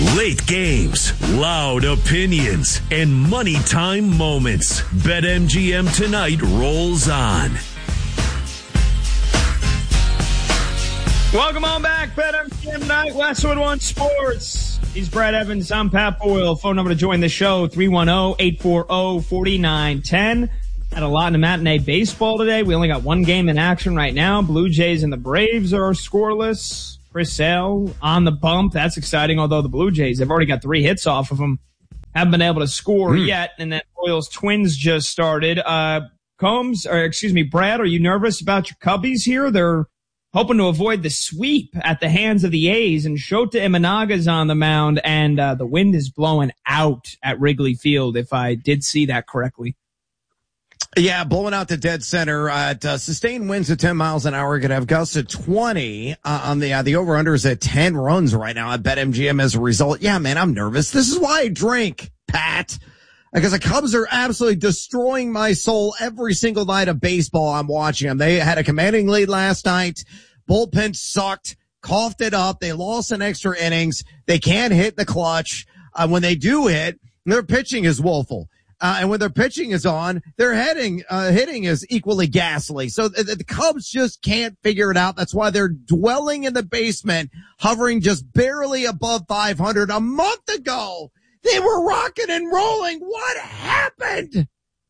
Late games, loud opinions, and money time moments. BetMGM tonight rolls on. Welcome on back, BetMGM Night, Westwood One Sports. He's Brad Evans. I'm Pat Boyle. Phone number to join the show, 310-840-4910. Had a lot in the matinee baseball today. We only got one game in action right now. Blue Jays and the Braves are scoreless. Chris Sale on the bump. That's exciting, although the Blue Jays, they've already got 3 hits off of him. Haven't been able to score yet. And then Royals Twins just started. Brad, are you nervous about your Cubbies here? They're hoping to avoid the sweep at the hands of the A's, and Shota Imanaga's on the mound, and the wind is blowing out at Wrigley Field, if I did see that correctly. Yeah, blowing out to dead center at sustained winds at 10 miles an hour. Going to have gusts at 20 on the over-under is at 10 runs right now at BetMGM as a result. Yeah, man, I'm nervous. This is why I drink, Pat, because the Cubs are absolutely destroying my soul every single night of baseball I'm watching them. They had a commanding lead last night. Bullpen sucked, coughed it up. They lost in extra innings. They can't hit the clutch. When they do hit, their pitching is woeful. And when their pitching is on, their hitting is equally ghastly. So the Cubs just can't figure it out. That's why they're dwelling in the basement, hovering just barely above 500. A month ago, they were rocking and rolling. What happened?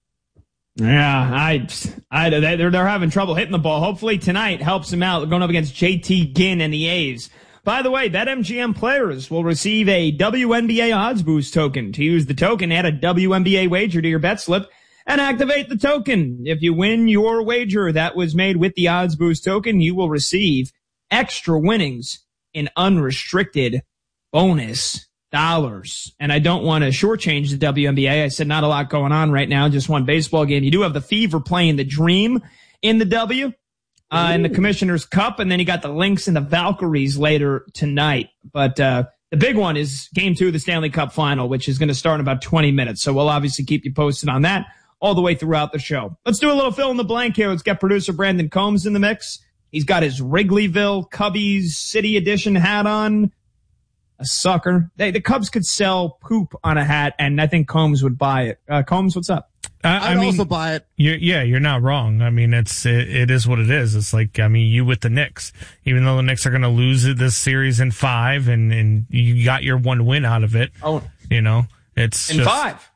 Yeah, they're having trouble hitting the ball. Hopefully tonight helps them out. They're going up against JT Ginn and the A's. By the way, BetMGM players will receive a WNBA odds boost token. To use the token, add a WNBA wager to your bet slip and activate the token. If you win your wager that was made with the odds boost token, you will receive extra winnings in unrestricted bonus dollars. And I don't want to shortchange the WNBA. I said not a lot going on right now, just one baseball game. You do have the Fever playing the Dream in the W. In the Commissioner's Cup, and then you got the Lynx and the Valkyries later tonight. But the big one is Game 2 of the Stanley Cup Final, which is going to start in about 20 minutes. So we'll obviously keep you posted on that all the way throughout the show. Let's do a little fill in the blank here. Let's get producer Brandon Combs in the mix. He's got his Wrigleyville Cubbies City Edition hat on. A sucker. The Cubs could sell poop on a hat, and I think Combs would buy it. Combs, what's up? I'd also buy it. You're not wrong. I mean, it is what it is. It's like, I mean, you with the Knicks, even though the Knicks are going to lose this series in 5 and you got your 1 win out of it. Oh, you know, it's in 5.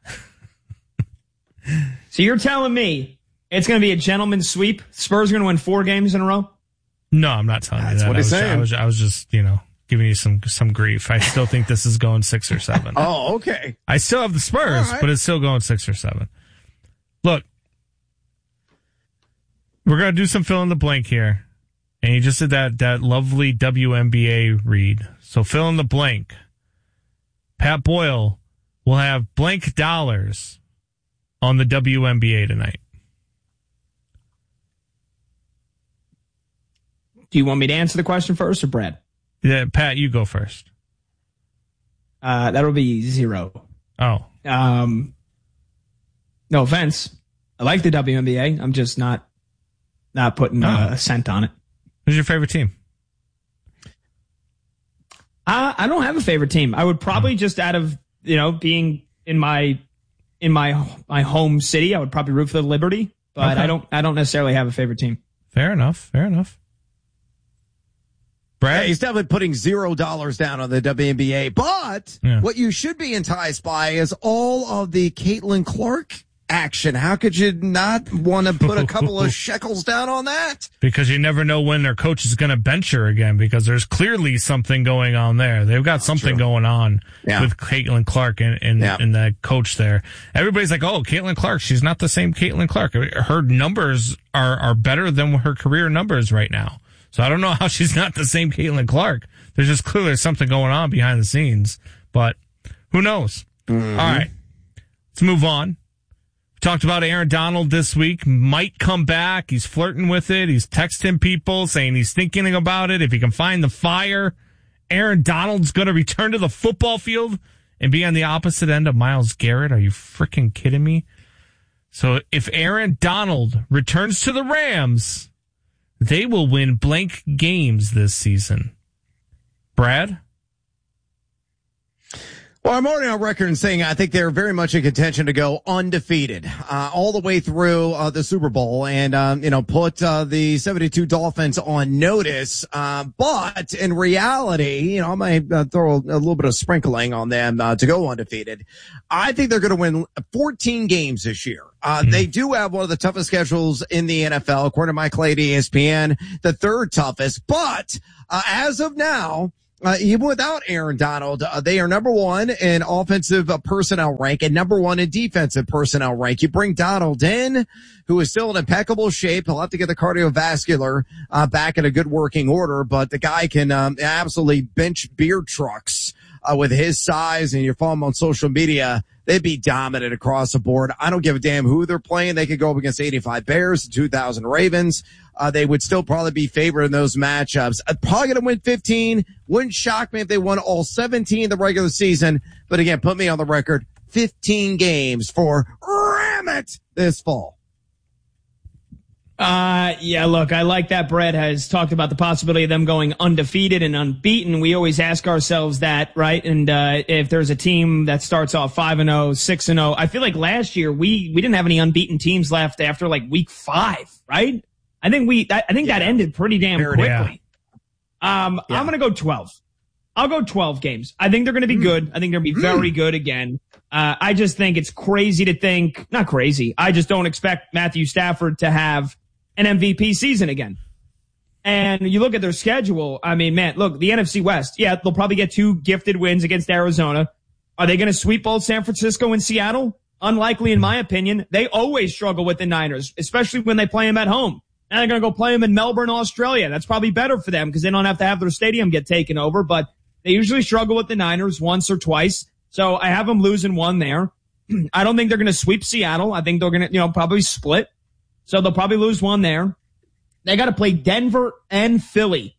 So you're telling me it's going to be a gentleman's sweep? Spurs are going to win 4 games in a row? No, I'm not telling you that. That's what he's saying. I was just, giving you some grief. I still think this is going 6 or 7. Oh, okay. I still have the Spurs, right, but it's still going 6 or 7. Look, we're going to do some fill in the blank here. And you just did that lovely WNBA read. So fill in the blank. Pat Boyle will have blank dollars on the WNBA tonight. Do you want me to answer the question first or Brad? Yeah, Pat, you go first. That'll be 0. Oh. No offense. I like the WNBA. I'm just not putting a cent on it. Who's your favorite team? I don't have a favorite team. I would probably just out of, being in my home city, I would probably root for the Liberty, but okay. I don't necessarily have a favorite team. Fair enough. Brad? Yeah, he's definitely putting $0 down on the WNBA, but what you should be enticed by is all of the Caitlin Clark action. How could you not want to put a couple of shekels down on that? Because you never know when their coach is going to bench her again, because there's clearly something going on there. They've got something going on with Caitlin Clark and the coach there. Everybody's like, oh, Caitlin Clark, she's not the same Caitlin Clark. Her numbers are better than her career numbers right now. So I don't know how she's not the same Caitlin Clark. There's just clearly something going on behind the scenes, but who knows? Mm-hmm. All right, let's move on. We talked about Aaron Donald this week. Might come back. He's flirting with it. He's texting people saying he's thinking about it. If he can find the fire, Aaron Donald's going to return to the football field and be on the opposite end of Myles Garrett. Are you freaking kidding me? So if Aaron Donald returns to the Rams, they will win blank games this season. Brad? Well, I'm already on record in saying I think they're very much in contention to go undefeated, all the way through, the Super Bowl and, put, the 72 Dolphins on notice. But in reality, I might throw a little bit of sprinkling on them, to go undefeated. I think they're going to win 14 games this year. They do have one of the toughest schedules in the NFL, according to Mike Lady, ESPN, the third toughest. But, as of now, even without Aaron Donald, they are number one in offensive personnel rank and number one in defensive personnel rank. You bring Donald in, who is still in impeccable shape. He'll have to get the cardiovascular back in a good working order, but the guy can absolutely bench beer trucks with his size, and you follow him on social media. They'd be dominant across the board. I don't give a damn who they're playing. They could go up against 85 Bears, 2,000 Ravens. They would still probably be favored in those matchups. Probably going to win 15. Wouldn't shock me if they won all 17 in the regular season. But again, put me on the record. 15 games for Ramit this fall. Yeah, look, I like that Brett has talked about the possibility of them going undefeated and unbeaten. We always ask ourselves that, right? And, if there's a team that starts off 5-0, 6-0, I feel like last year we didn't have any unbeaten teams left after like week 5, right? I think that ended pretty damn quickly. Yeah. I'm going to go 12. I'll go 12 games. I think they're going to be good. I think they're going to be very good again. I just think it's crazy to think, not crazy. I just don't expect Matthew Stafford to have an MVP season again. And you look at their schedule. I mean, man, look, the NFC West. Yeah, they'll probably get 2 gifted wins against Arizona. Are they going to sweep both San Francisco and Seattle? Unlikely, in my opinion. They always struggle with the Niners, especially when they play them at home. Now they're going to go play them in Melbourne, Australia. That's probably better for them because they don't have to have their stadium get taken over. But they usually struggle with the Niners once or twice. So I have them losing 1 there. I don't think they're going to sweep Seattle. I think they're going to, probably split. So they'll probably lose 1 there. They got to play Denver and Philly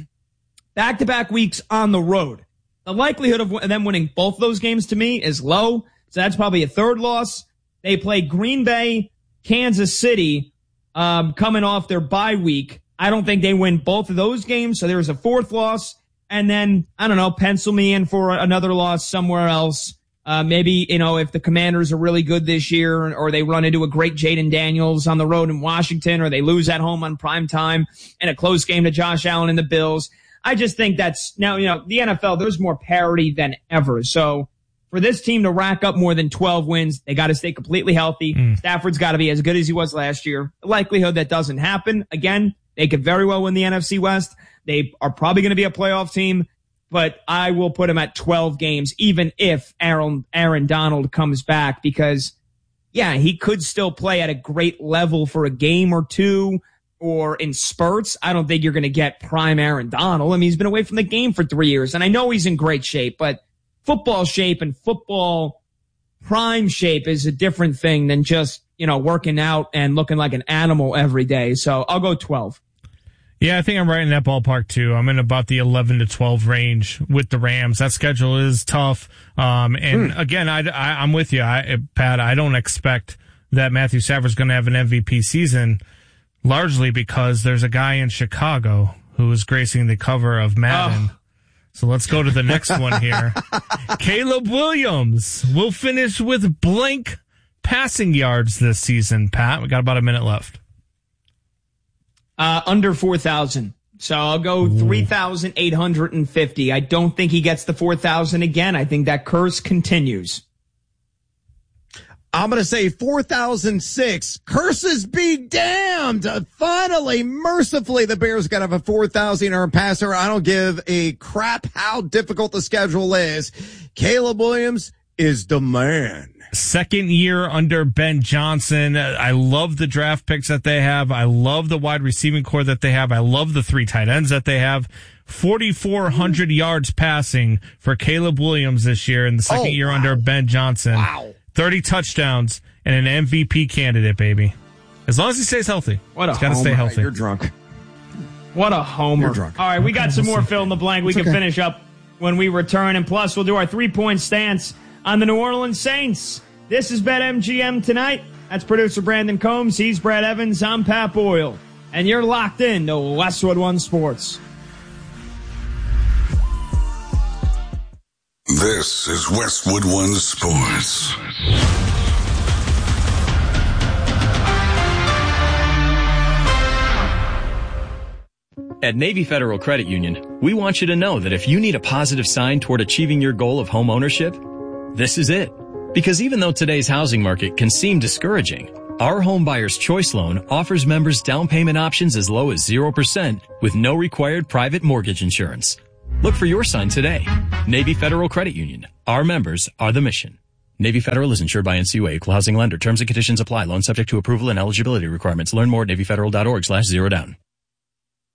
back-to-back weeks on the road. The likelihood of them winning both those games to me is low. So that's probably a 3rd loss. They play Green Bay, Kansas City, coming off their bye week. I don't think they win both of those games. So there's a 4th loss. And then, I don't know, pencil me in for another loss somewhere else. Maybe, if the Commanders are really good this year or they run into a great Jaden Daniels on the road in Washington or they lose at home on prime time and a close game to Josh Allen and the Bills. I just think that's now, the NFL, there's more parity than ever. So for this team to rack up more than 12 wins, they got to stay completely healthy. Stafford's got to be as good as he was last year. The likelihood that doesn't happen. Again, they could very well win the NFC West. They are probably going to be a playoff team. But I will put him at 12 games, even if Aaron Donald comes back, because, yeah, he could still play at a great level for a game or 2 or in spurts. I don't think you're going to get prime Aaron Donald. I mean, he's been away from the game for 3 years, and I know he's in great shape, but football shape and football prime shape is a different thing than just, working out and looking like an animal every day. So I'll go 12. Yeah, I think I'm right in that ballpark too. I'm in about the 11 to 12 range with the Rams. That schedule is tough. Again, I'm with you, Pat. I don't expect that Matthew Stafford's going to have an MVP season, largely because there's a guy in Chicago who is gracing the cover of Madden. So let's go to the next one here. Caleb Williams will finish with blank passing yards this season, Pat. We got about a minute left. Under 4,000. So I'll go 3,850. I don't think he gets the 4,000 again. I think that curse continues. I'm going to say 4,006. Curses be damned. Finally, mercifully, the Bears got to have a 4,000-yard passer. I don't give a crap how difficult the schedule is. Caleb Williams is the man. 2nd year under Ben Johnson. I love the draft picks that they have. I love the wide receiving core that they have. I love the 3 tight ends that they have. 4,400 yards passing for Caleb Williams this year in the 2nd year under Ben Johnson. Wow. 30 touchdowns and an MVP candidate, baby. As long as he stays healthy. He's got to stay healthy. You're drunk. What a homer. You're drunk. All right, we got some more fill in the blank. We can finish up when we return. And plus, we'll do our 3-point stance on the New Orleans Saints. This is BetMGM Tonight. That's producer Brandon Combs. He's Brad Evans. I'm Pat Boyle. And you're locked in to Westwood One Sports. This is Westwood One Sports. At Navy Federal Credit Union, we want you to know that if you need a positive sign toward achieving your goal of home ownership, this is it. Because even though today's housing market can seem discouraging, our Home Buyer's Choice Loan offers members down payment options as low as 0% with no required private mortgage insurance. Look for your sign today. Navy Federal Credit Union. Our members are the mission. Navy Federal is insured by NCUA, Equal Housing Lender. Terms and conditions apply. Loan subject to approval and eligibility requirements. Learn more at NavyFederal.org/zerodown.